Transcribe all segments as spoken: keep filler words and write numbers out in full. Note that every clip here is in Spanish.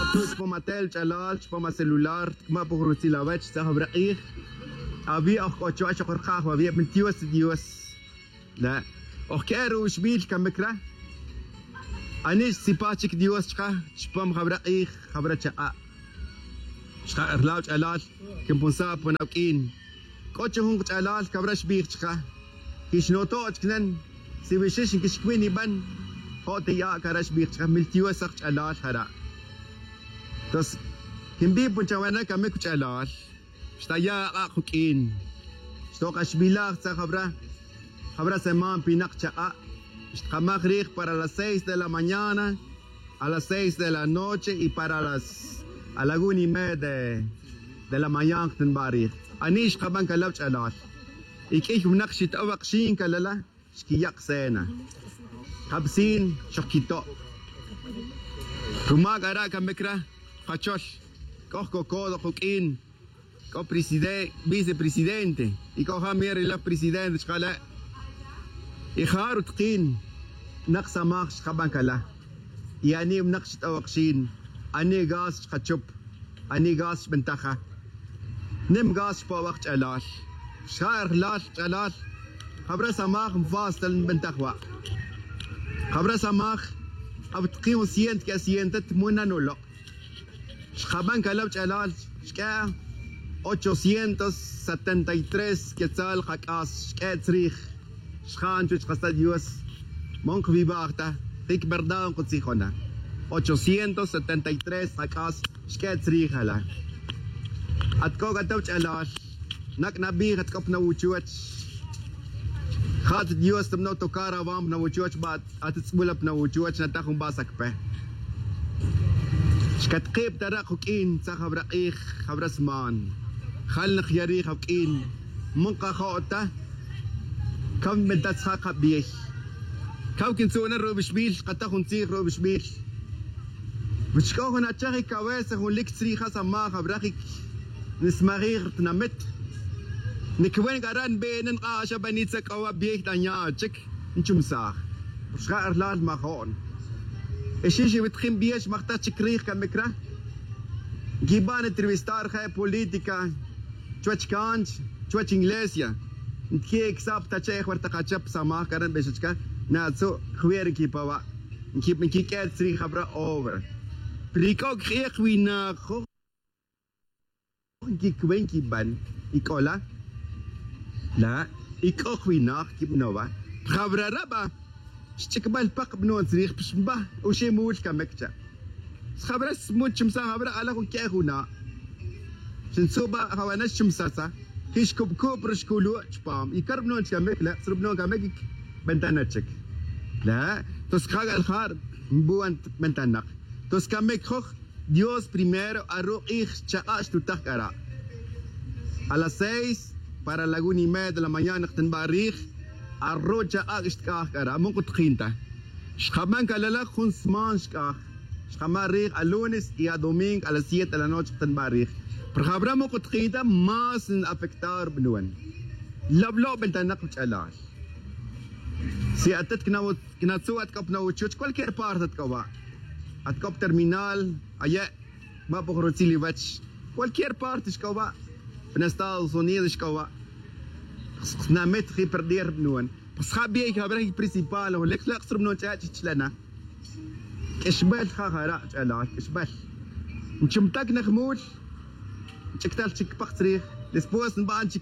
Tus pomatel chalal, poma celular, ma pogruti la wech, sa habraich. Abi auch kocho acho korkah, abi mentiwas diwas. La. Och kero shbil kamekra. Anis sipachik diwas chka, chpam habraich, habracha a. Chka erlauch alal, kimpunsa ponaukin. Kocho hung chalal, kabrash bir chka. Kishnoto chknen, si wishish kishkwini ban. Hote ya karash bir chka, miltiwas alal hara. Tos hindi puncawana kami kuchalal. Staya akukin. Sto kashbilak sa kabra. Kabra seman pinak chaa. Kamakrik para las seis de la mañana, a las seis de la noche y para las a la una y media de, de la mañana tenbarik. Anish kaban kalab chalal. Ikih menakshit awakshin kalala. Shkiyak sena. Kabsin shokito. Rumag ara kamekra. Pachol, cojo codo, coquín, co presidente, vicepresidente, y coja mierda la presidente, escala. Y jaru tqin, naqsa max kabankala. Y anim naqsh tawaqshin, ani gas khachup, ani gas bentaja. Nim gas pa waqt alal. Shar lal alal. Khabra samach mfastal bentajwa. Khabra samach abtqin sient ka sientat munanolo. Xaban kalab chalal, xka ochocientos setenta y tres quetzal hakas, xka tzrich, xkan chuch hasta Dios, monk vibachta, tik verdad con sijona. ochocientos setenta y tres hakas, xka tzrich hala. At ko gatab chalal, nak nabi at kop na uchuach. Hat Dios tamno tokara wam na uchuach bat at tsbulap na uchuach na takong basak pe. شكتقيب ترى خوكين سخب رقيق خبرس مان خلنا خياري خوكين منقا خوتا كم من تسخاق بيش كوكين سونا رو بشبيل قد تخون سيخ رو بشبيل بشكو هنا تشاخي كواسة هون لك تسري خاصة ما خبرقيك نسمغير تنمت نكوين قران بين نقاشة بنيتسك أو بيش دانيا تشك نشم ساخ بشغا إرلال ما خون الشيء بتخيم بيش مختار شكريخ كمكرة جيبان entrevistar خي بوليتيكا شوش كانش شوش إنجليزيا نتكي كساب تشيخ ورتقاشب سماه كرن بيشتكا ناتسو خوير كيبوا نكيب نكي كات سري خبرة أوفر بريكو خيخ وينا خو نكي كوين كيبان إيكولا لا إيكو خوينا كيب نوا خبرة ربا شتكبال باق بنون سريخ بشمبه وشي موش كمكتا خبرة سموت شمسا خبرة على خو كيخونا شنسوبا هوانا شمساسا كيش كوب كوب رشكولو شبام يكرب نون كمك لا سرب نون كمك بنتانتشك لا تسخاق الخار مبوان بنتانك تسكمك خوخ Dios primero arro ich chaash tu takara a las seis para la una y media de la mañana ten barich الرجع أشتكاك أرا ممكن تخينته شخمان كلالا خنس مانشكاك شخمان ريخ اللونس يا دومينغ على سيت على نوتش تنباريخ برخابرا ممكن تخينته ما سن أفكتار بنون لب لو بنت نقش علاش سيأتت كنا كنا سوى تكب نوتشوش كل كير بارت تكوا أتكب ترمينال أيه ما بخرجي لي واتش كل كير بارت شكوا بنستال صونيد شكوا نامت خي بردير بنون بس خابي خبرك برينسيبال ولا لا اقصر بنون تاعش لنا كشبال خاخرا على كشبال نشمتك نخمول تشكتال تشك بختريخ لسبوس نبانشك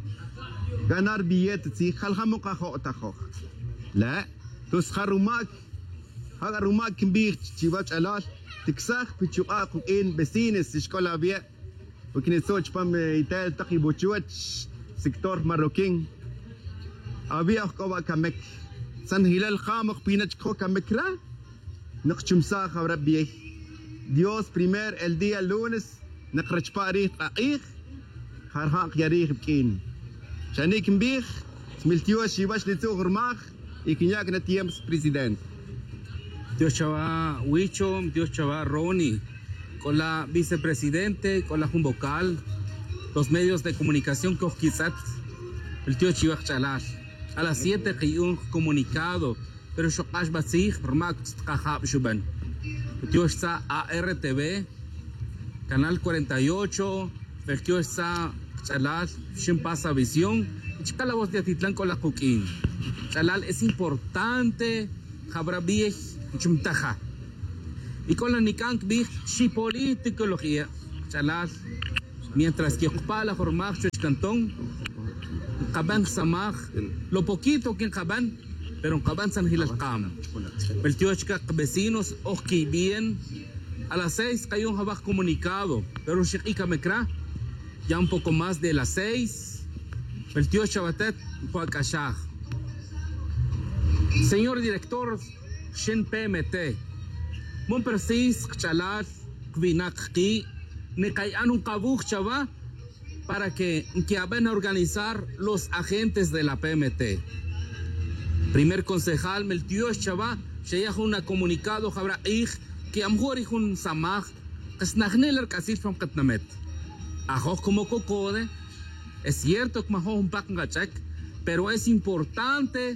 غنار بيات تسي خل خمق اخو تخو لا تسخر ماك هذا روماك كبير تشيبات علاش تكساخ بتشقاق ان بسينس شكولا بيا وكني سوتش بام يتال تقي بوتشوتش سيكتور ماروكين أبي أخوة كمك سن هلال خامق بينك خو كمكرا نقشم ساخ وربي ديوس بريمير el día lunes نقرش باريخ أقيخ خرهاق يريخ بكين شانيك مبيخ سملتيو شيباش لتو غرماخ يكنياك نتيمس بريزيدنت Dios chava Wicho, Dios chava Ronnie, con la vicepresidente, con la vocal, los medios de comunicación que quizás el tío Chivach Chalash. A las siete que un comunicado, pero yo ash basig, remak tkahab shuban. Dios está A R T V, Canal cuarenta y ocho, Dios está Chalal, Shimpasa Visión, Chicala voz de Atitlán con la Coquín. Chalal es importante, Jabrabiej, Chumtaja. Y con la Nikank Bij, Shi Politicología, Chalal, mientras que ocupa la forma Cantón, Caban Samaj, lo poquito que en Caban, pero en Caban San Gil al Cam. El tío Chica vecinos, oski bien. A las seis cayó un jabaj comunicado, pero Shekika Mekra, ya un poco más de las seis. El tío Chabatet, Huacashaj. Señor director, Shen P M T, Mon Persis, Chalat, Kvinakki, Nekayan un Kabuj Chava, para que, que van a organizar los agentes de la P M T. Primer concejal, el tío Chava, se ha un comunicado, Jabra Ik, que amor y un samaj, que es nagneler casi from Katnamet. Ajo como cocode, es cierto que majo un pakngachek, pero es importante,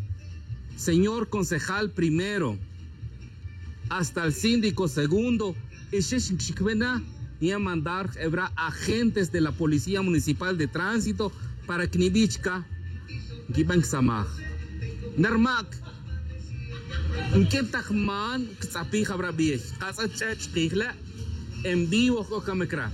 señor concejal primero, hasta el síndico segundo, y shishikvena y a mandar hebra agentes de la Policía Municipal de Tránsito para que Knibichka giban samaj. Narmak, ¿qué tajman ksapi habra biech? Casa chach kigla en vivo kokamekra.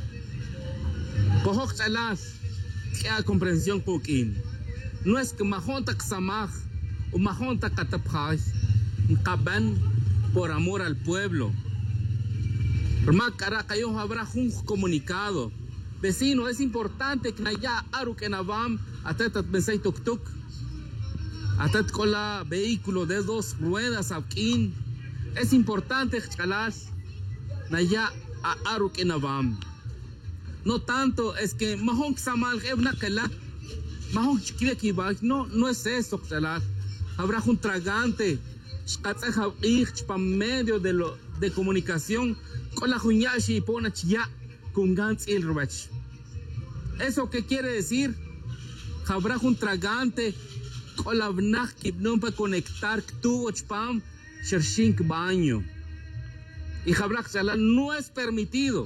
Kohok chalas, que a comprensión poquín. No es que majonta ksamaj o majonta katapaj, kaban por amor al pueblo. Hermano, caracayo habrá un comunicado. Vecino, es importante que haya aru que navam atat pensei tuk tuk. Atat con la vehículo de dos ruedas aquí. Es importante que haya aru que navam. No tanto es que mahon samal evna kala. Mahon chiquile que va. No, no es eso, chalas. Habrá un tragante. Para medio de lo de comunicación con la junyashi y pona ya con gans el robach. ¿Eso qué quiere decir? Habrá un tragante con la vnach que no para conectar tu spam shershink baño. Y habrá no es permitido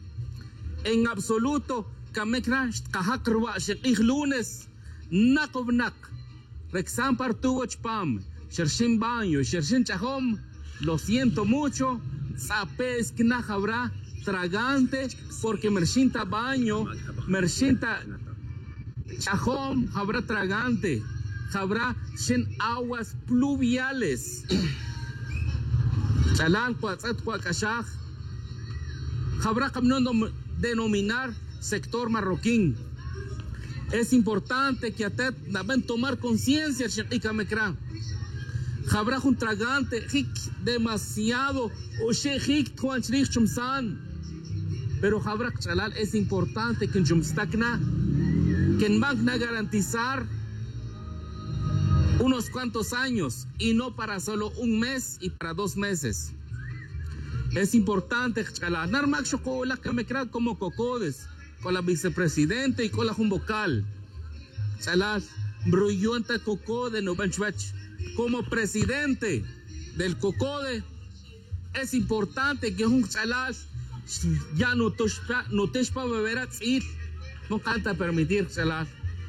en absoluto kamekra kahak ruwa shik lunes nakovnak rexam par tu spam Shershin baño, Shershin chajom, lo siento mucho, sapes que na habrá tragante, porque Mershinta baño, Mershinta chajom, habrá tragante, habrá shen aguas pluviales. Chalan, Cuatzat, Cuacashaj, habrá camino denominar sector marroquín. Es importante que atet deben tomar conciencia, Shekika Mekra. Habrá un tragante, demasiado, o shehik tuanchrik chumsan. Pero habrá chalal es importante que en Chumstakna, que en Magna garantizar unos cuantos años y no para solo un mes y para dos meses. Es importante chalal. Narmak shoko la kamekra como cocodes, con la vicepresidente y con la vocal. Chalal, bruyonta cocode no benchwach. Como presidente del COCODE, es importante que un chalas ya no te no te beber a ir, no canta permitir chalas.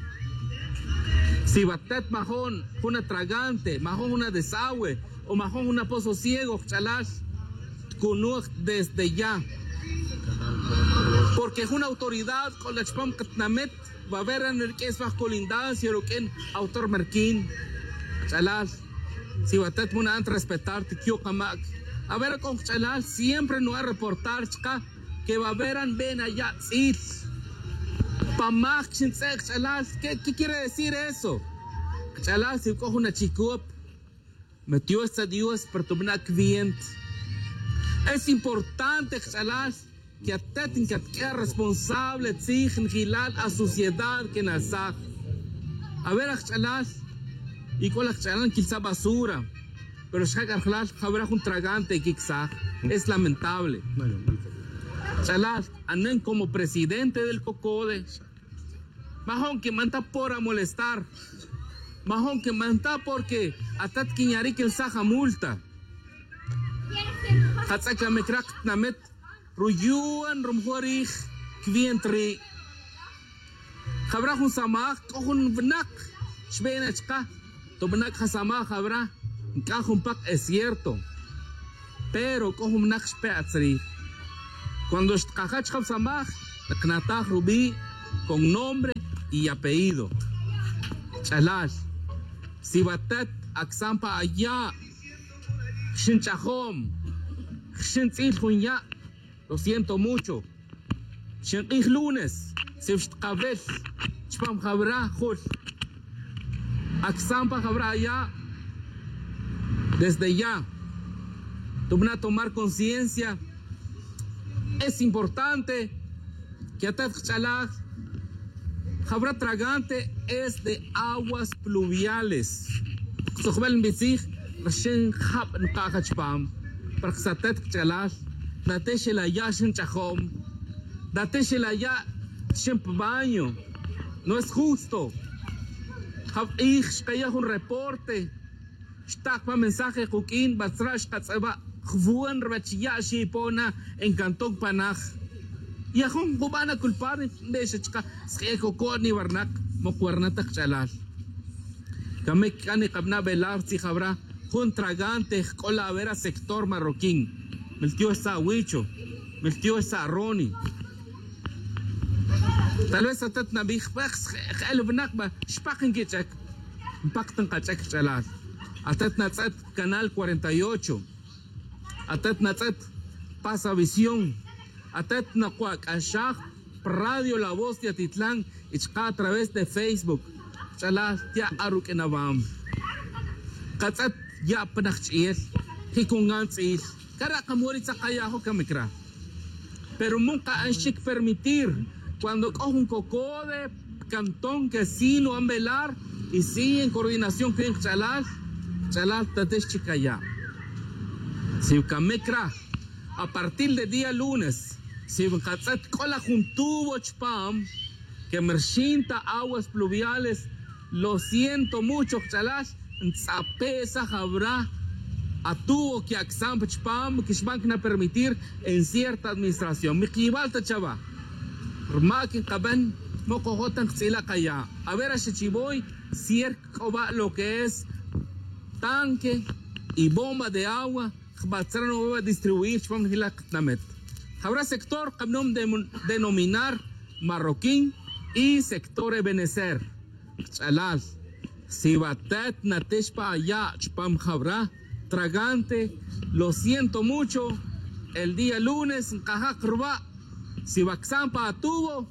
Si batet majón una tragante, majón una desagüe o majón una pozo ciego, chalas, conozc desde ya. Porque es una autoridad con la chpam katnamet va a ver en el que es bajo colindancia lo que es autor merquín. Chalal, si batet muna ant respetar te kyo kamak. A ver con Chalal siempre no va a reportar chica que va a veran ven allá it. Pamak chinsek Chalal, ¿qué, ¿qué quiere decir eso? Chalal si coge una chicup metió esta Dios para tomar cliente. Es importante Chalal que atet que sea responsable tzig gilal a sociedad que nasaj. A ver Chalal y con la chalan quizá basura, pero habrá un tragante quizá es lamentable. Chalas, anden como presidente del COCODE, majón que manta por a molestar, majón que manta porque hasta quiñari que saja multa. Hatzaka mekrak namet ruyuan rumhorich kvientri. Habra hun samach kohun vnak shbenachka to vnak hasamach habra kahun pak es cierto. Pero kohun vnak shpeatzri. Cuando shtkachach samach knatach rubí con nombre y apellido. Chalal. Si batat aksampa allá. Shinchahom. Shintzil ya. Lo siento mucho. Shinich lunes. Si kabel. Chpam jabra jul. Aksampa jabra allá. Desde ya. Tubna tomar conciencia. Es importante que atat chalaj. Jabra tragante es de aguas pluviales. Sohbel mbizig, rashin hab nkakachpam. Parksatet chalaj. Datesh la ya shin chahom. Datesh la ya shin baño. No es justo. Hab ich kaya un reporte. Stak pa mensaje kukin batrash katsaba. Khvuan rachiya shipona en Cantón Panaj. Y a Juan Cubana culpar de ese chica, se cocó ni barnac, mocuernata chalal. Kame kane kabna velar si jabra, Juan tragante, cola vera sector marroquín. El tío está huicho, el tío está Ronnie. Tal vez atat nabih, bax, el vnakba, spaken kichak, impactan kachak chalal. Atat natzat canal cuarenta y ocho. Atat natzat pasa visión. Atat nacuac ashach radio La Voz de Atitlán ichka a través de Facebook. Chala ya aruk enabam. Katzat ya panachil. Hikungantzil. Kara kamurit sa kayaho kamikra. Pero nunca anshik permitir cuando coge un coco de cantón que sí lo han velar y sí en coordinación con Chalal. Chalal tatesh chikaya. Si kamikra a partir del día lunes. Si katzat kola juntuvo chpam que mershinta aguas pluviales, lo siento mucho, chalas, tzapesa habrá a tuvo que aksam chpam que van a permitir en cierta administración. Mi kibalta chava. Rmakin kaban mo cojotan xila kaya. A ver a chichiboy cierto va lo que es tanque y bomba de agua, batzar no va a distribuir chpam hilaknamet. Habrá sector que no denominar marroquín y sector ebenecer. Chalal. Si batet nateshpa allá chpam habrá tragante. Lo siento mucho. El día lunes kajak ruba. Si baksampa atuvo.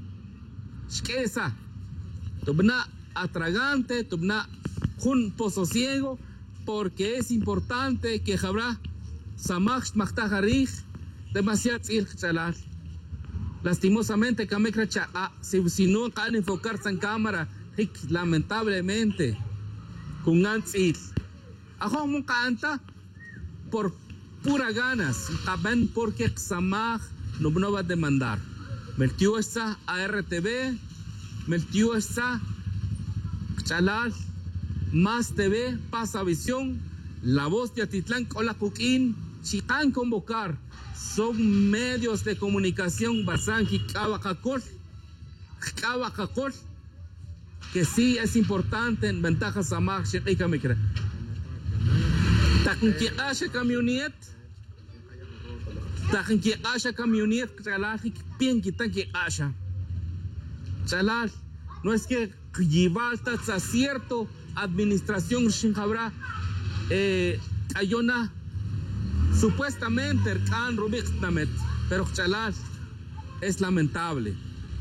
Shkesa. Tubna atragante. Tubna jun pozo ciego. Porque es importante que habrá samach machtajarij. Demasiado chalal. Lastimosamente, Kamekra Cha, si, si no can enfocarse en cámara, lamentablemente, con Antzil. Ajo un canta por pura ganas, caben porque Xamaj no, no va a demandar. Meltiu está a R T V, Meltiu está Chalal, Más T V, Pasa Visión, La Voz de Atitlán, Cola Cuquín, Chican convocar. Son medios de comunicación basanji kabakakol, kabakakol, que sí es importante en ventajas a más chica micra. Takin que haya camionet, takin que haya camionet, chalaj bien que tan que haya. Chalaj, no es que llevalta a cierto administración sin habrá eh, ayona. Supuestamente el can Rubik Namet, pero Chalal es lamentable.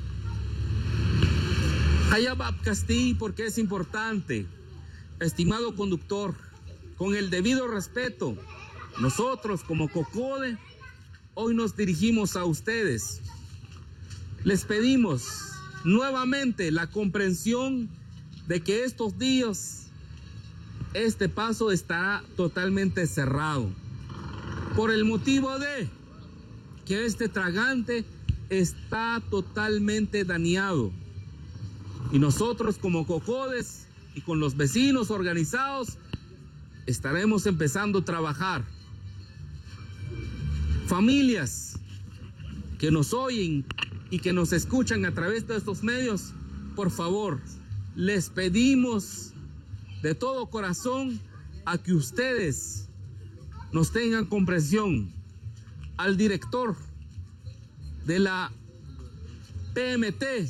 Hayabab Castí, porque es importante, estimado conductor, con el debido respeto, nosotros como Cocode, hoy nos dirigimos a ustedes. Les pedimos nuevamente la comprensión de que estos días este paso estará totalmente cerrado. Por el motivo de que este tragante está totalmente dañado. Y nosotros como Cocodes y con los vecinos organizados estaremos empezando a trabajar. familias que nos oyen y que nos escuchan a través de estos medios, por favor, les pedimos de todo corazón a que ustedes nos tengan comprensión. Al director de la P M T,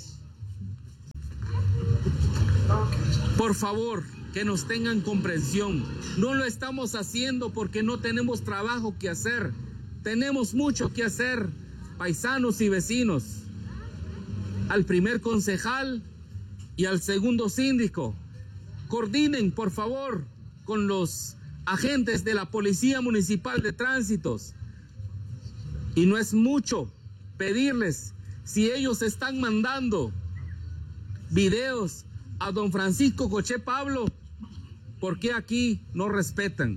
por favor, que nos tengan comprensión. No lo estamos haciendo porque no tenemos trabajo que hacer. Tenemos mucho que hacer, paisanos y vecinos. Al primer concejal y al segundo síndico, coordinen, por favor, con los agentes de la Policía Municipal de Tránsitos. Y no es mucho pedirles, si ellos están mandando videos a don Francisco Coche Pablo, ¿por qué aquí no respetan?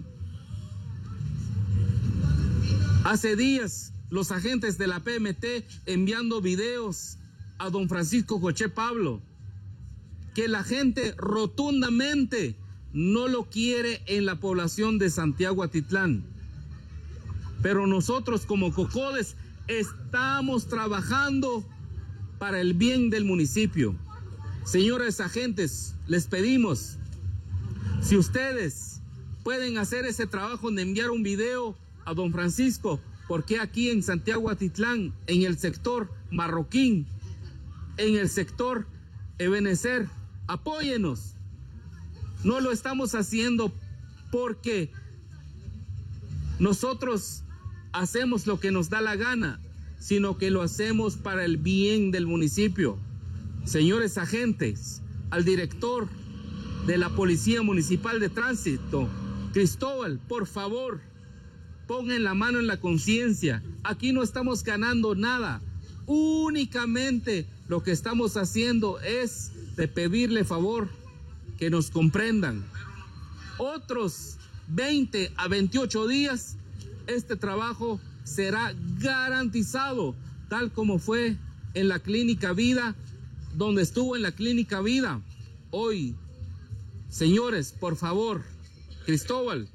Hace días los agentes de la P M T enviando videos a don Francisco Coche Pablo, que la gente rotundamente no lo quiere en la población de Santiago Atitlán. Pero nosotros como Cocodes estamos trabajando para el bien del municipio. Señores agentes, les pedimos, si ustedes pueden hacer ese trabajo de enviar un video a don Francisco, porque aquí en Santiago Atitlán, en el sector Marroquín, en el sector Ebenezer, apóyenos. No lo estamos haciendo porque nosotros hacemos lo que nos da la gana, sino que lo hacemos para el bien del municipio. Señores agentes, al director de la Policía Municipal de Tránsito, Cristóbal, por favor, pongan la mano en la conciencia. Aquí no estamos ganando nada. Únicamente lo que estamos haciendo es de pedirle favor que nos comprendan. Otros veinte a veintiocho días, este trabajo será garantizado, tal como fue en la Clínica Vida, donde estuvo en la Clínica Vida. Hoy, señores, por favor, Cristóbal,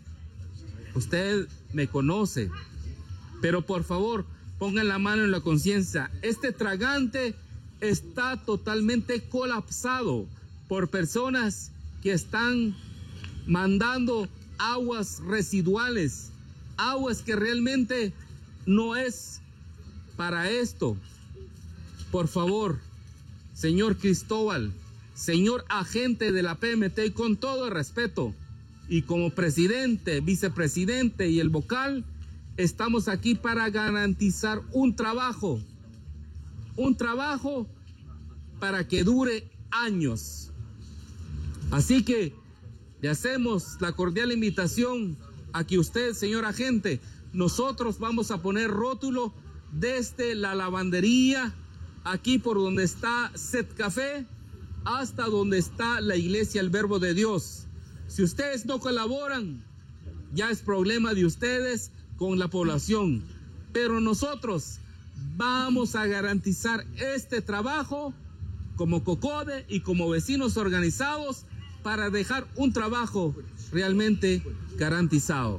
usted me conoce, pero por favor, pongan la mano en la conciencia. Este tragante está totalmente colapsado por personas que están mandando aguas residuales, aguas que realmente no es para esto. Por favor, señor Cristóbal, señor agente de la P M T, con todo el respeto, y como presidente, vicepresidente y el vocal, estamos aquí para garantizar un trabajo, un trabajo para que dure años. Así que le hacemos la cordial invitación a que usted, señor agente, nosotros vamos a poner rótulo desde la lavandería, aquí por donde está Set Café, hasta donde está la iglesia El Verbo de Dios. Si ustedes no colaboran, ya es problema de ustedes con la población, pero nosotros vamos a garantizar este trabajo como COCODE y como vecinos organizados para dejar un trabajo realmente garantizado.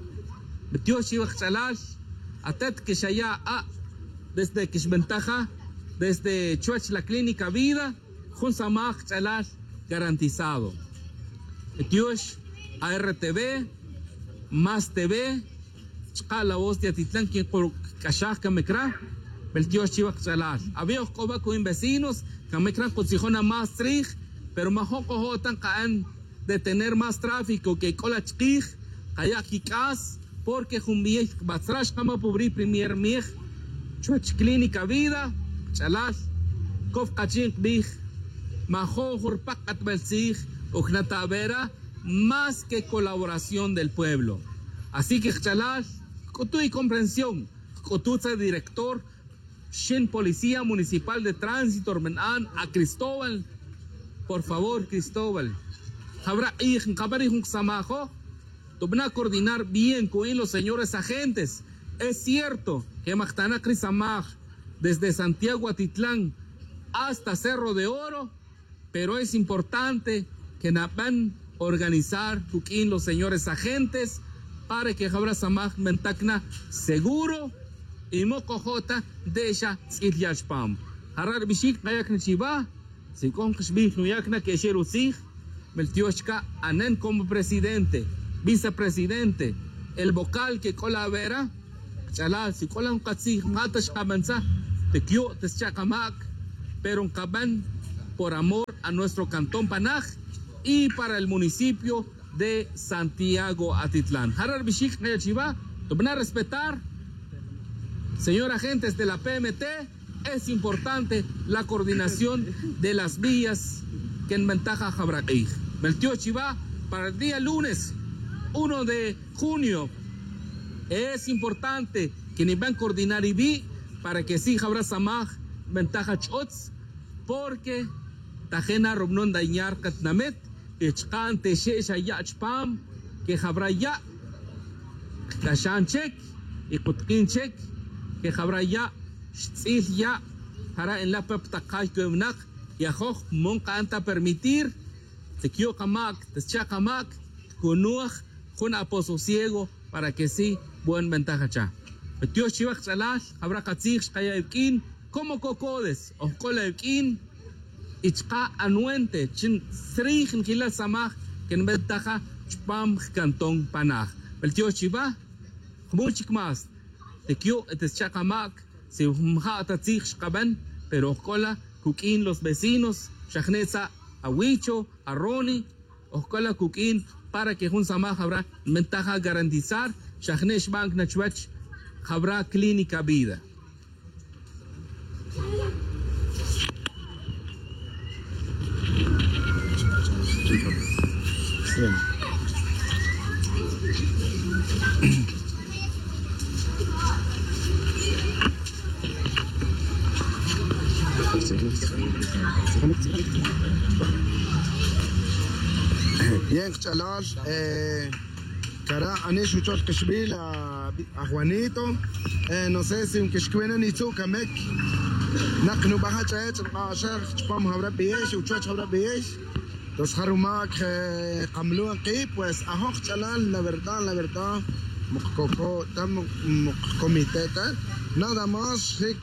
Desde Kishventaja, desde Chuech la Clínica Vida, Junsamach Chalash garantizado. Etios, A R T V, Más T V, La Voz de Atitlán, quien por Kashach Kamekra, Beltios Chivak Chalash. Había Ocoba con vecinos, Kamekra con Sijona más trij, pero Majoko Jotan Kaan de tener más tráfico que Colachkij, Kayakikas, porque Jumbiek Batrash Kama Pubri Premier Mij, Chuech Clínica Vida, Chalash, Kof Kachink Bij, Majo Jurpak Atbelsij, Ojnatavera, más que colaboración del pueblo. Así que Chalash, con tu y comprensión, con tu director, Shin Policía Municipal de Tránsito, Ormenan, a Cristóbal, por favor, Cristóbal, habrá hijos, samajo, van a coordinar bien con los señores agentes. Es cierto que Machtana Crisamaj, desde Santiago Atitlán hasta Cerro de Oro, pero es importante que van a organizar tuquín los señores agentes para que Jabra Samaj Mentacna seguro imo kojota desha tziliachpam. Harar bishik kayak na chiba, si kong kashbih nuyak na kesher usig, meltioshka anen como presidente, vicepresidente, el vocal que colabora, chala si colan katsig ngatash kabansa, te kyo teschakamak, pero un kaban por amor a nuestro cantón Panaj y para el municipio de Santiago Atitlán. Harar bishik kayak chiba, te van a respetar. Señor agentes de la P M T, es importante la coordinación de las vías que en ventaja Jabraquij. Meltio Chiva, para el día lunes uno de junio, es importante que ni van a coordinar y vi para que sí Jabra Samaj ventaja Chotz, porque Tajena Robnon Dañar Katnamet, Echkan Teshe Yachpam, que Jabra ya, Tashan Chek, y Kutkin Chek, que Jabra ya, Shtzil ya, Jara en la Peptakay Kemnak, y a Joj Monka Anta permitir, Tekio Kamak, Teschakamak, Kunuach, Juna Pososiego, para que sí, buen ventaja cha. Petio Chivak Chalach, Jabra Katzich, Kayabkin, como Cocodes, o Kolabkin, Ichka Anuente, Chin Srich, Kila Samach, que en ventaja Chpam Cantón Panaj. Petio Chiva, muchik más. Tekio Teschakamak, si Mja Tatzich Kaban, pero Ocola, Kukin, los vecinos, Shachneza, a Huicho, a Roni, Ocola Kukin, para que Jun Samaj habrá ventaja garantizar, Shachnesh Bank Nachwach, habrá clínica vida. Bien, Chalal, eh, cara, anisho chol kashbil a Juanito, eh, no sé si un kishkwena ni tu kamek, naknu baja chet, qashar, chpam habra biesh, u chot habra biesh, los harumak kamlu aquí, pues ajo Chalal, la verdad, la verdad, mokoko, tam comité, nada más, hic,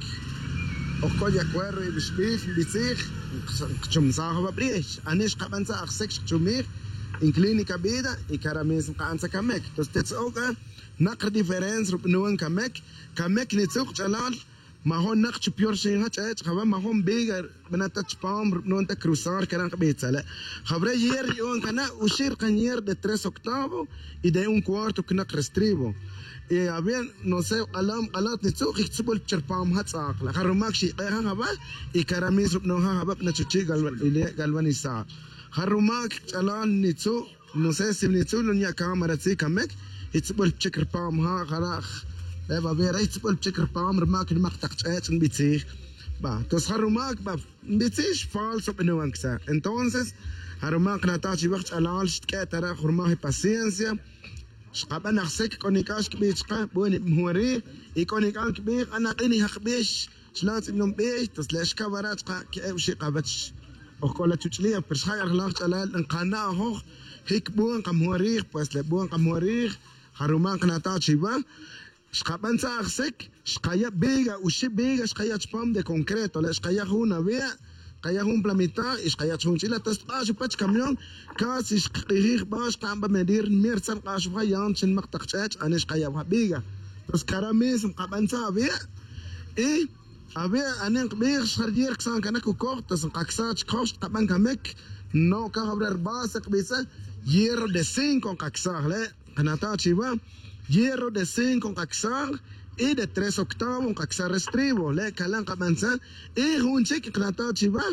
ojo de acuerdo y bishbich, bisich, chumsa habra biesh, anish kabansa aksek chumir. In clínica vida e cara mesmo cansa kamek. Dus dit is ook een nakre difference op nu een kamek. Kamek niet zo jalal, maar gewoon nakje puur zijn het uit. Gewoon maar gewoon bigger bena touch palm nu een te cruzar kan gebeten. Gabre hier je een kana usir kan hier de tres octavo y de un cuarto knak restrivo. E habían no sé alam alat niet zo ik tsubul cherpam hat saakla. Garumak shi ha haba e cara mesmo no ha haba na chuchi galwan galwanisa. Harumak chalan nitsu no sé si nitsu lo nya cámara si kamek itsbol checker pam ha garach eba vera itsbol checker pam remak maktak chat en bitsi ba tos harumak ba bitsi falso benuanksa entonces harumak natachi waqt alal shtkatara khurma paciencia shqaban akhsek konikash kbichqa buen muhari ikonikan kbir ana qini haqbish shlat inum bish taslash kabarat qa shi qabatsh Ocola chuchlia, pero si hay reloj chalal en cana hoch, hik buan kamuarir, pues le buan kamuarir, haruman kanata chiva, shkaban sa aksek, shkaya bega, ushi bega, shkaya chpam de concreto, le shkaya una vea, shkaya un plamita, y shkaya chunchila, tas qashu pach camión, casi shkihir bash kamba medir mir san qashu hayan chin maktakchach, ane shkaya bega. Tos karamis, mkaban sa vea, eh, a ver, anen bir shardier ksan kana ku kortas qaksach kost qaban kamek no ka habrar basa qbisa hierro de cinco qaksar le kanata chiva hierro de cinco qaksar y de tres octavos qaksar restrivo le kalan qabansa y un check kanata chiva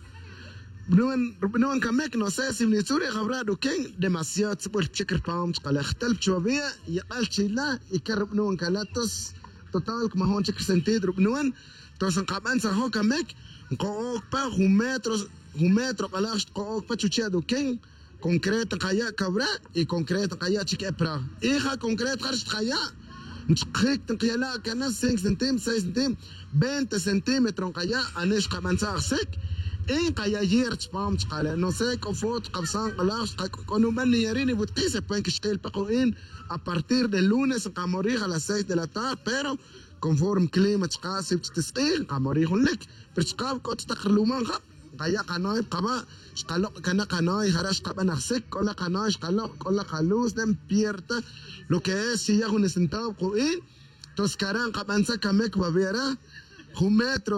بنوان بنوان كمك no sé si نيتوري غبرادو كين demasiado تقول تشكر بامس قال اختلف شويه يقال شي لا يكرب نوان كالاتس total como hon check sentido بنوان Entonces, en Cabanza, Hoka Mek, con pa un metro, un metro, para con pa chucheado, ¿quién? Concreto, kaya cabra, y concreto, kaya chiquepra. Hija, concreto, harsh kaya. Nchik, tenkiyala, kana cinco centímetros, seis centímetros, veinte centímetros, kaya, anish Cabanza, sek. En kaya yer, spam, chkala. No sé, con foto, capsan, kalash, con un baniyarini, butkise, pueden que shkel pacoin, a partir del lunes, en Camorig, a las seis de la tarde, pero conforme clima tska sib ttisqi qamari khulek perchqab kot taqrluman kha qaya qanoy qaba shqalo kana qanoy harash qabanaxsek kola qanoy shqalo kola qalus dem pierta lo que es si ya un centavo qoin toscaran qabansa kamek babera un metro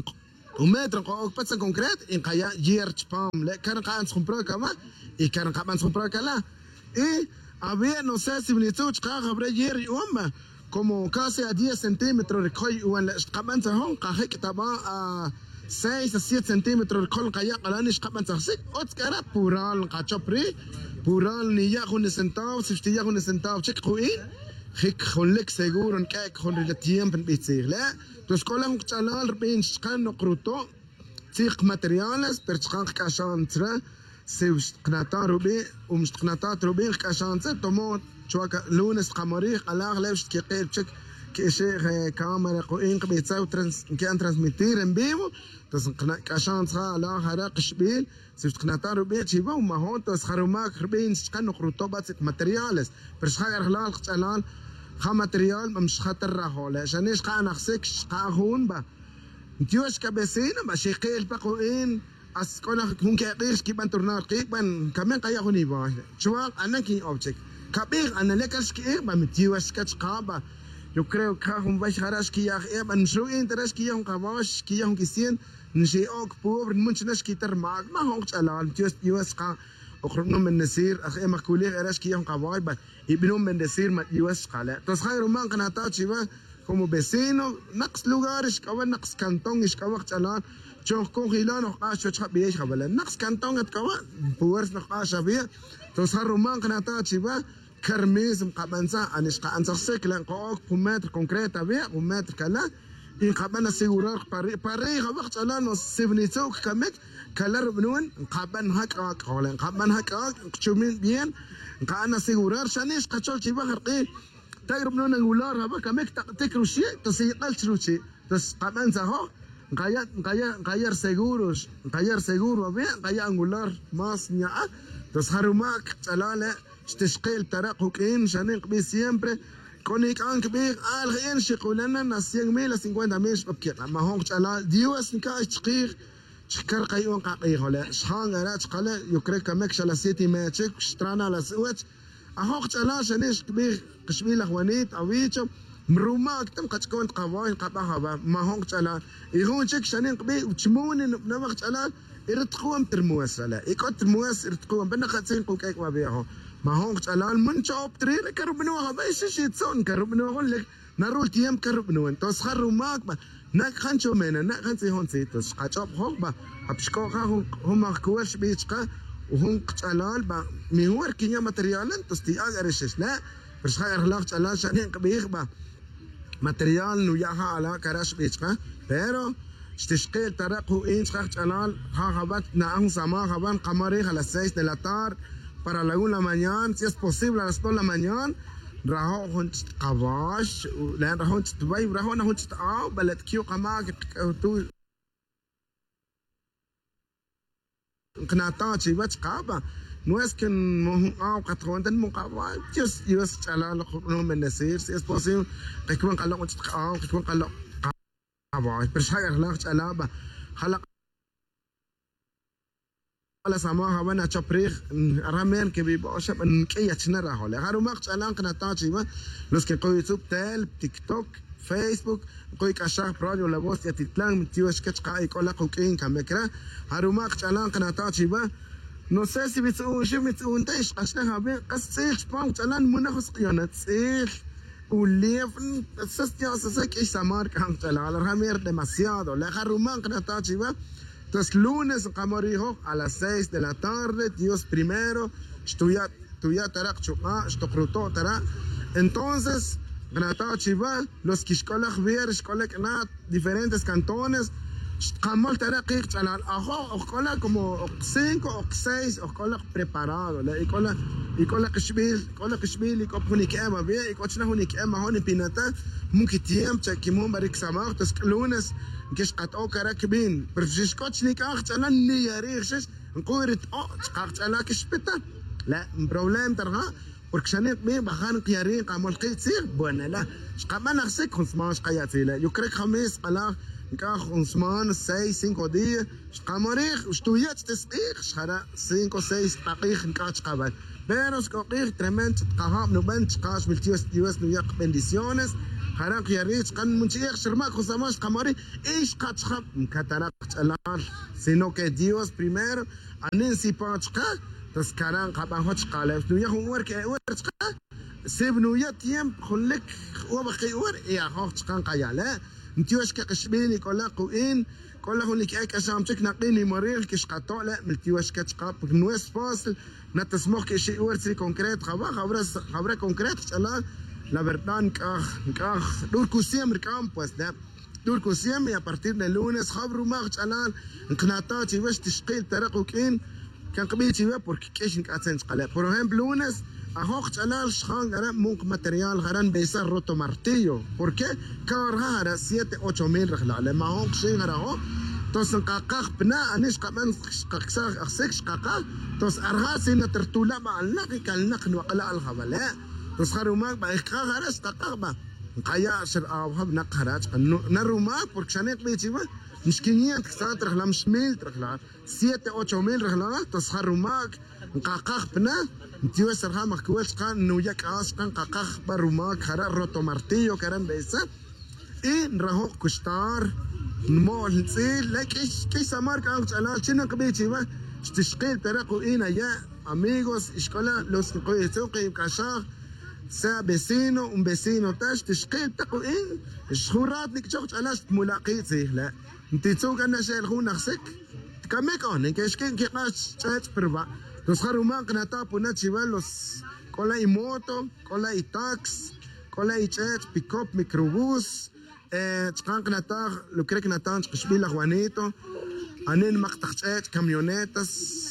un metro ko pasa concret in qaya yer chpam le kan qan compro kama y kan qaban compro kala y había no sé si vinitu chqa qabre yer yoma como casi a diez centímetros de koy wan qaban sa hon qahe kitaba a seis a siete centímetros de kol qaya qalanish qaban sa sik otskara pural qachopri pural ni ya un centavo si ya un centavo chik qoin خيك خلك سيجور كاك خل التيام بنبيتصير لا تسكولهم قتلال بين شقان نقروتو تيق ماتريالس برشقان كاشان ترى سيوش قناطا روبي ومش قناطات روبي كاشان ترى تومو شواك لونس قمريخ الاغ ليش كيقيل بشك كيشي كاميرا قوين قبيتساو ترانس كان ترانسميتير ان بيفو تس كاشان ترى الاغ هراق شبيل سيوش قناطا روبي تشيبو ما هون تسخروا ماك ربين شقان نقروتو باتك ماتريالس برشقان غلال قتلال خا ماتريال مش خاطر راهو عشان ايش قا نخسك قا هون با نتيوش كبسين با شيقيل باقوين اس كون هون كيقيش كي بان تورنار قيق بان كمان قا يغني با شو انا كي اوبجيك كبير انا لكش كي با متيوش كتقابا yo creo que هم باش خراش كي يا اخي بان شو انترش كي هم قواش كي هم كيسين نشي اوك بوبر منشنش كي ترماك ما هون تشالال تيوس يوس قا اخرجنا من نسير اخي ما كولي غيرش كي هم قواي يبنون من نسير ما يوس قال تصخيروا ما قناتات شبا como vecino نقص lugares كمان نقص كانتون ايش كوقت الان شو كون خلان نقاش شو بيش قبل نقص كانتون كمان بورس نقاش بيه تصخيروا ما قناتات شبا كرميز مقابنسا انش قانسا سيكلان قوك بومتر كونكريت بيه بومتر كلا إن قابنا سيورار باري باري وقت الان سيفنيتو كمك كلر بنون قابن هاك قولن قابن هاك شومين بين قانا سيورار شانيش قتشول شي بخرقي تقرب نون انغولار هبا كمك تكرو شي تسيقل شرو شي تس قابن زهو غايا غايا غاير سيغوروش غاير سيغورو بين غايا انغولار ماس نيا تسهرو ماك تلاله تشقيل ترقوكين شانين قبي سيمبري كونيك انك بيغ آل غير شقولنا ناسيان ميلا سنكوين داميش ببكيت ما هون تشالا ديوس نكاش تشقيق شكر قيون قاقيق ولا شحان غرات قلا يكريك كمك شلا سيتي ماتشك شترانا على سوت اهو تشالا شنيش بيغ قشبيل اخوانيت اويتشم مروماك تم قد تكون قواين قباها ما هون تشالا يهون شك شانين قبي وتشمون نوقت تشالا يرتقوم ترموسلا يكون ترموس يرتقوم بنا خاتين قوكيك ما بيهو ما هون تشالا من شوب تري كربنوها بايش شي تسون كربنوها لك نارول تيام كربنوان تسخروا ماك ناك خانشو منا ناك خانسي هون سيتوس قاچوب هوبا ابشكو خا هم كوش بيچقا وهم قتلال با ميور كينيا ماتريالن تستي اغرشش لا برش خا اخلاق تشالا شانين قبيخ با ماتريال نو ياها على كراش بيچقا pero استشقيل ترقو انش خا تشالال خا خبات ناون سما خبان قمري على seis de la tarde para la una de la mañana si es posible a las dos de la mañana راهو هونت قواش لان راهو هونت تباي راهو انا هونت تاو بلد كيو قماك تو قناطات شي بات قابا نويس كن مو او قطرون دن مقابا جس يوس على لو من نسير سي اس بوسيو كيكون قال لو تقاو كيكون قال لو قابا برش حاجه خلاص على خلق على سماها وانا تشبريخ رامين كبي بوشب ان كياتش نراهو له هارو ماقش الان قناتاتي ما لوس كي قوي يوتيوب تيل تيك توك فيسبوك قوي كاشاخ براديو لا بوست يتتلان تيوش كتقاي كولا قوكين كامكرا هارو ماقش الان قناتاتي ما نو سيسي بتسو شي بتسو انتش قشناها بي قصيش بانك الان منخص قيانات سيخ وليفن سستيا سسك ايش سمار كان على رامير demasiado لا هارو ماقش قناتاتي ما Entonces, lunes, Camorijo, a las seis de la tarde, Dios primero, estudia, estudia, tarak, chupa, estokruto, tarak. Entonces, Granata Chiva, los que escolan ver, escolan nada, diferentes cantones, Kamal tarak, chalal, ajo, escola como cinco o seis, escola preparado, la escola, escola kishbil, escola kishbil, escola hunik ema, ve, escola hunik ema, honi pinata, mungkin tiam, cakimum barik samar, entonces, lunes, كيش قطعو كراكبين برفجيش كوتش ليك اخت انا نياريخ شش نقولت او تقاقت على كش بتا لا بروبليم ترها porque shanet me bajan qiyarin qamol qitsir buena la shqaman arsek khusman shqayatila yo creo khamis qala nka khusman seis cinco días shqamarikh shtuyat tisqikh shara cinco seis daqiq nka shqaban pero shqikh trement qahab no ban shqash miltios dios no yaq bendiciones haran qiyarit qan munchikh shirma khusman shqamari ish qatkhab mkatarak chalal sino que Dios primero anin si pachqa tas karan qaban hoch qala no yaq work work سيب نويات يم خلك وبقي ور يا خوخ كان قياله نتيوش كقشبيني كلا قوين كلا هونيك اك اشامتك نقيني مريل كش قطع لا ملتيوش كتقاب نويس فاصل نتسمح كشي ورسي كونكريت خبا خبره خبره كونكريت الله la verdad كاخ كاخ دور كوسيم ركام pues ده دور كوسيم يا partir de lunes خبروا ما على انقناطاتي واش تشقيل ترقوكين كان قبيتي ويا porque كيش نكاتن قلا por ejemplo lunes Ajoch alal shang gara munk material garan besar roto martillo. ¿Por qué? Cargara siete ocho mil regla. Le mahok shin gara ho. Tos kakak pna anish kaman kaksak aksek kakak. Tos arha sina tertula ba al nak kal nak waqala al khabala. Tos kharumak ba ikagara kakak ba. Kaya shir awhab nak haraj narumak porque shanek bichiwa. مشكينيات كسات رغلا مش ميل رغلا siete ocho mil رغلا tos kharumak kakak pna Tío Serja Macuels can no ya cascan cacaj barumac jara roto martillo que eran de esa y rajo costar mol sí la que que samar can chala china que bichi va تشقيل ترقوا إنا يا amigos escola los que coyetoque كاشا سا بسينو ام بسينو تاش تشقيل تقوا إن شهورات نكشوت علاش ملاقيتي لا انت تسوق انا شايل خو نفسك كمك اون كشكين كي قاش تشات بربا Los haruman que nata puna chivalos, cola y moto, cola y tax, cola y chet, pick up, microbús, eh, chkan que nata, lo cree que nata, chkishbila Juanito, anen maktaxet, camionetas,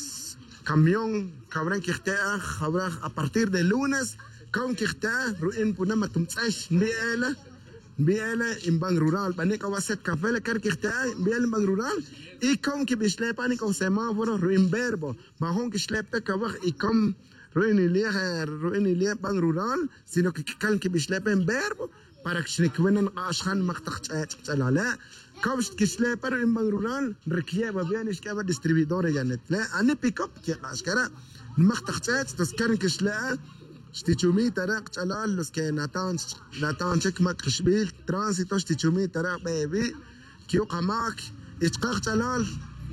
camión, cabran kirtea, cabran a partir de lunes, kaun kirtea, ruin puna matumtsash, biela, biela en ban rural, panica va a ser café, le car kirtea, biela en ban rural. Y como que bislepa ni con semáforo ruin verbo, bajón que schlepte kabach y como ruin ilia ruin ilia ban rural, sino que cal que bislepa en verbo para que se cuenen ashkan maktacht chalala. Como que schlepa en ban rural, requiere bien es que va distribuidor ya net. La ane pick up que ashkara maktacht تذكرن que schla شتيشومي ترى chalal los que natan natan check mak khshbil tránsito shtichumi tara baby kio qamak Ichkak chalal,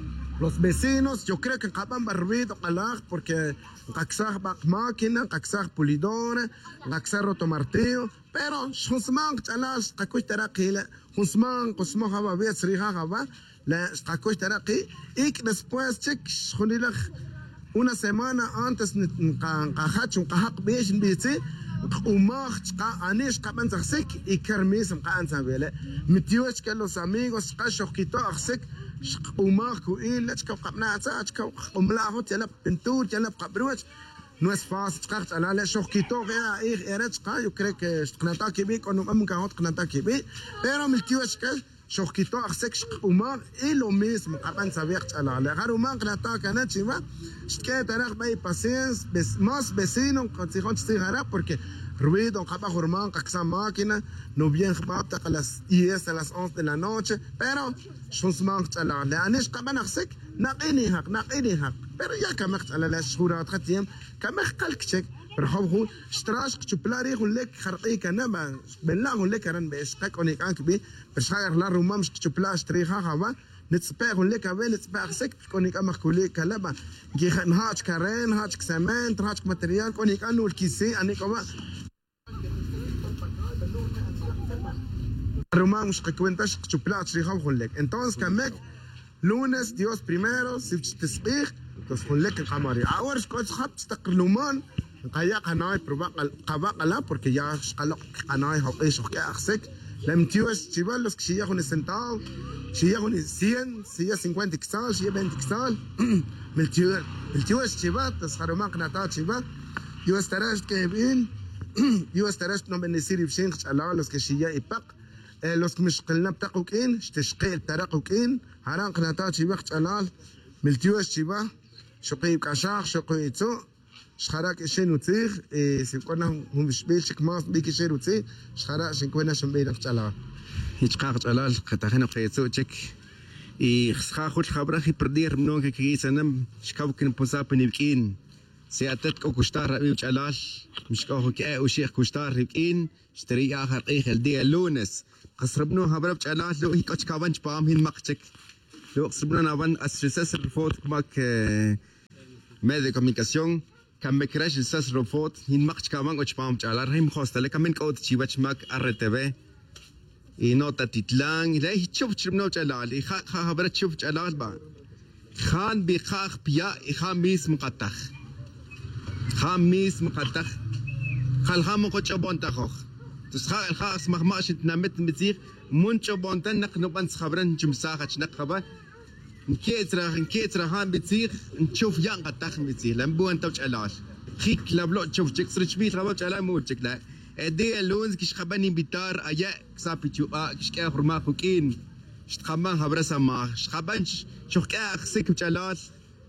los vecinos, yo creo que acaban barbido calaj porque caxaj bak máquina, caxaj pulidora, caxaj rotomartillo, pero Husman chalal, cacuy teraqila, Husman, Husman haba vez riha haba, la cacuy teraqi, y después check, junilaj, una semana antes, cajach, un cajak besh en bici, umach qa anish qaban zaxsek y kermis mqan sabele mitiwach que los amigos qa shoqito axsek umach ku il lach ka qabna sach ka umlaho tela pintur tela qabruach no es fácil qart ala la shoqito ya ir erat qa yo creo que qnata kibi kono am ka hot qnata kibi pero mitiwach que shoqito axsek umach y lo mismo qaban sabiq ala la garuma qnata kanat chima que taraj bay paciencia más vecino con si hot sigara porque ruido capa jormán caxa máquina no bien bata a las diez a las once de la noche pero شوز مانك على لانش كمان اخسك ناقيني هاك ناقيني هاك pero ya كمخت على الشهورات ختيم كمخ قلكشك برحوه اشتراش كتبلاري يقول لك خرقي كنما بالله يقول لك رن بيشقك اونيك انك بي بشغير لا رومامش كتبلاش تريخا هوا نتسبق يقول لك وين نتسبق سك كونيك امخ كولي كلبا كي نهاج كارين هاج سمنت هاج ماتريال كونيك انو الكيسي انيك ما Román que cuentas chuplats y hawlek. Entonces kamek lunes Dios primero si te speak tos hawlek el qamari. Ahora es hab taqluman qaya qanay proba qaba qala porque ya qaloq qanay haqish que arsek lam tiwas chibal los que yagun centavo si yagun cien si ya cincuenta xal si ya veinte xal mil tiwas el tiwas chibat tos Román qnata chibat yo estarás que bien yo estarás no bendecir y shin Allah los que ya ipak los que مش قلنا بتاعو كين تشقيل ترقو كين هران قناتات شباك تشلال ملتيوش شبا شقيب كاشاخ شقيتو شخراك إشين وتيخ سيكون هم شبيل شكماس بيك إشين وتيخ شخراك شنكونا شنبيل نقطع هيتقاق جلال قطعنا قيسو تشك إي خسخا خود خبرة خي بردير منوك كي سنم شكاو كن بوساب نبكين سياتت كو كشتار ربي جلال مش كو كي او شيخ كشتار نبكين اشتري آخر قيخ الدي اللونس قصربنو هبرب جلال لو هي كوش كابانش بام هين مقشك لو قصربنو نابان أسرسسر فوت كماك ماذا كوميكاسيون كم بكرش السسر فوت هين مقش كمان كوش بام جلال هين مخوستة كمان كوت تشيبش ماك أرتبه نوتا تتلان لا تشوف تشربنو جلال خا خبرت تشوف جلال با خان بخاخ بيا خان ميس مقطخ خان ميس مقطخ خال خام قوتش بونتخخ تسخا الخاص مخماش تنمت مزيغ منچ بونتن نق نبان خبرن جمساخ نق خبر نكيترا نكيترا هان بتسيغ نشوف يان قطخ مزيغ لمبو انت جلال خيك لبلو تشوف جكسر بيت خبر جلال مو جكلا دي اللونز كش خباني بيتار ايا كسابي تشو ا كش كا خرما خوكين شتخمان خبرسا ما شخبانش شوخ كا خسيك بجلال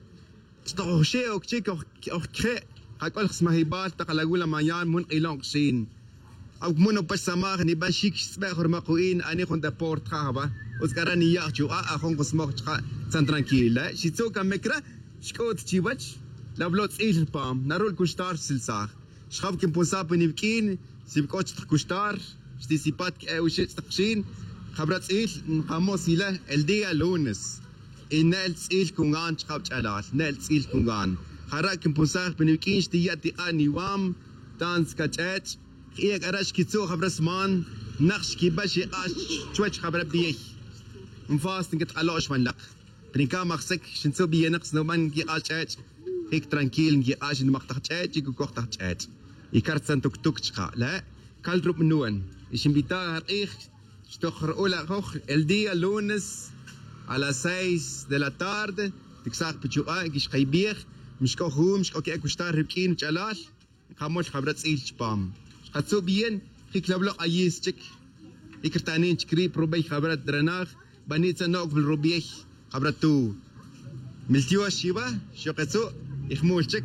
تطوشي او كشيك او كخي هاكل خسما هيبال تقلاقولا مايان من قيلون قشين او منو باش سماغ نيبان شيك سبا خرما خوين اني خون دا بورت خابا وزكراني ياخجو ا اخون قسموخ سان ترانكيلا شيتسو كمكرا شكوت تشيباتش لابلو تسيل البام نارول كوشتار سلساخ شخاف كم بوساب نبكين سيبكوتش تكوشتار شتيسيبات او شيء تقشين خبرت ايل نقاموس له الديا لونس النال تسيل كونغان شخاف جلال نال تسيل كونغان خراك كم بوساب بنبكين شتياتي اني وام دانس كاتش ايك اراش كيتسو خبر مان نقش كي باش يقاش شويش خبر بيه مفاست نقط قلوش من لق بنكا مخسك شنسو بيه نقص نومان كي قاش هيك ترانكيل نجي اجي نمقطع تشات يجي كوقطع تشات يكرت سنتوك توك تشقا لا كل دروب منون ايش بيتا هرقيخ شتخر اولا خوخ الديا لونس على سايس de la tarde تكساق بتشوقا كيش قيبيخ مش كو هو مش كو كي اكو شتار ربكين جلال خاموش خبرت سيل شبام قدسو بيين خيك لبلو ايس تشك يكرتانين تشكري بروبي خبرت درناخ بنيت سنوك بالروبيخ خبرت تو ملتيو الشيبة شو قدسو يخمول تشك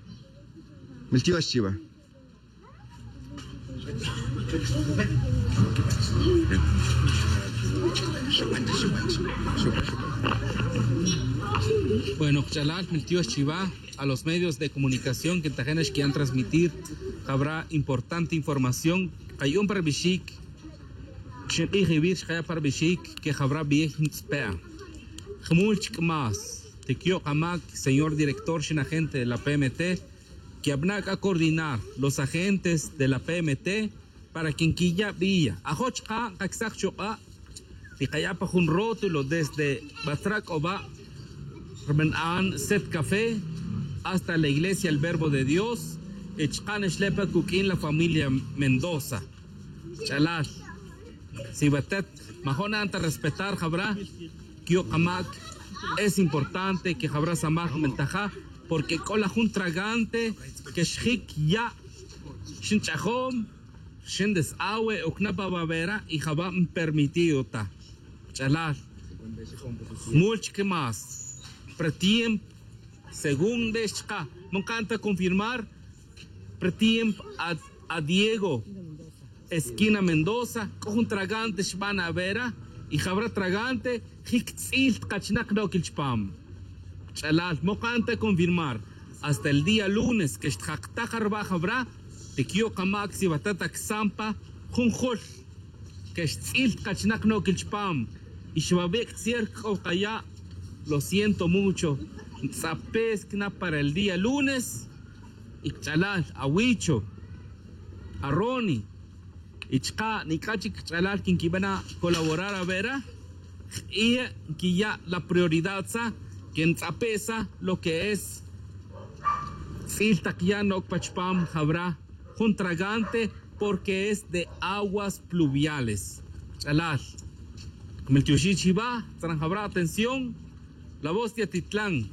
ملتيو الشيبة Bueno, Chalal, Miltío Chiva, a los medios de comunicación que tajenes que han transmitir, habrá importante información. Hay un parabishik, que hay un parabishik que habrá bien spea. Khmulch más, te quiero amak, señor director, sin agente de la P M T, que habrá a coordinar los agentes de la P M T para quien quilla villa. Ajochka, kaksak choka, y kayapa un rótulo desde Batrak Oba. An Set Café hasta la iglesia El Verbo de Dios, Echkan Shlepa Kukin, la familia Mendoza. Chalal, si batet, Mahona anta respetar Jabra, Kyo Kamak, es importante que Jabra Samaj Mentaja, porque con la jun tragante, que Shik ya, Shin Chahom, Shin Desawe, Oknapa Babera, y Jabra permitido ta. Chalal, mucho que más. Pretiemp, según Deshka, no canta confirmar, Pretiemp a, a Diego, esquina Mendoza, con un tragante Shbana Vera, y Jabra tragante, Hiktzil Kachnak Dokilchpam. Chalal, no canta confirmar, hasta el día lunes, que Shtakta Jarba Jabra, Tekio Kamak, si Batata Xampa, Junjol, que Shtzil Kachnak Dokilchpam, y Shbabek Zierko Kaya. Lo siento mucho. Zapescna para el día lunes. Y Chalal, a Huicho, a Ronnie, y Chka, Nikachik Chalal, quien iban a colaborar a Vera. Y que ya la prioridad sa, quien zapesa lo que es. Siltak ya no Pachpam habrá un tragante porque es de aguas pluviales. Chalal. Como el Tioshichi va, habrá atención. La voz de Atitlán,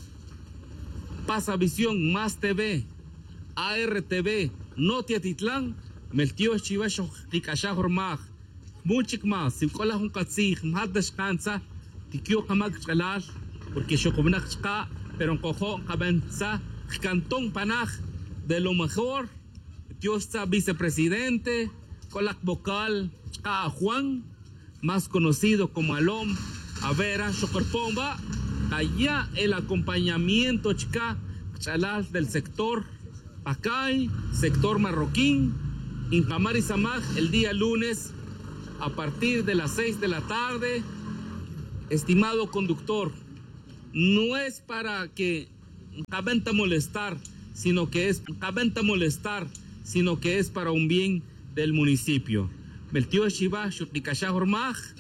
Pasa Visión, Más T V, A R T V, Noti Atitlán, Meltío Chivasho, Ricashah Hormag, Muchik más, si colas un catzig, más descansa, Tikio Kamak Chalal, porque Shokobunak Chka, pero en Cojo, Kabenza, Cantón Panaj, de lo mejor, Dios está vicepresidente, con la vocal a Juan, más conocido como Alom, a Vera, Chocorpomba, allá el acompañamiento chica, chalal del sector Pacay, sector marroquín, en Camar y Samaj, el día lunes, a partir de las seis de la tarde. Estimado conductor, no es para que cabenta molestar, sino que es cabenta molestar, sino que es para un bien del municipio. Meltio Shiva, Shukikashah Hormaj.